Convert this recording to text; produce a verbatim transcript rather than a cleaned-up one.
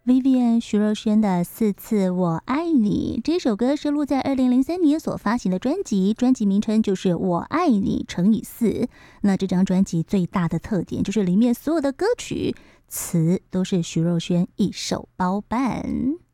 Vivian 徐若瑄的四次我爱你，这首歌收录在二零零三年所发行的专辑，专辑名称就是我爱你乘以四。那这张专辑最大的特点就是里面所有的歌曲词都是徐若瑄一手包办。